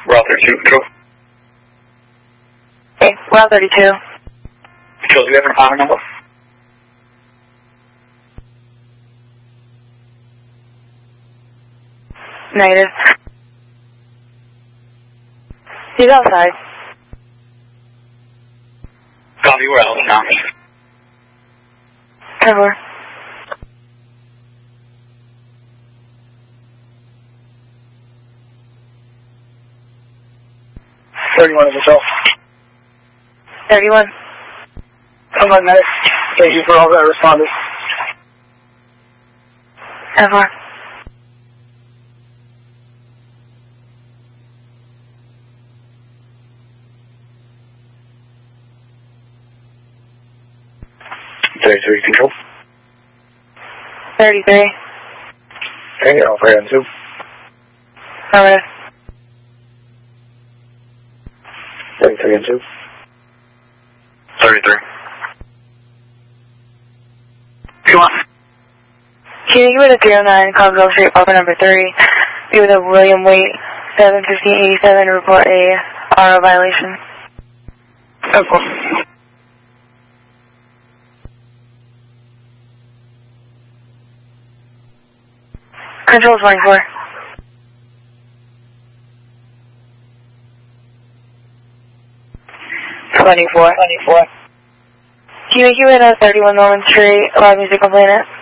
Route 32, control. Okay, Route 32. Control, do you have an apartment number? Negative. He's outside. Copy, we're out now. Cover. Thirty-one of yourself. 31. Come on, medic. Thank you for all that responders. Cover. Thirty-three, control. 33. Okay, you're all fair and two. Affirmative. 33 and 2. 33. Come on. Can you give it a 309, Colville Street, Papa number 3. Be with a William Waite, 71587, report a RO violation. Okay. Control 24. Can you make you in a 31 Norman Street, loud music complainant?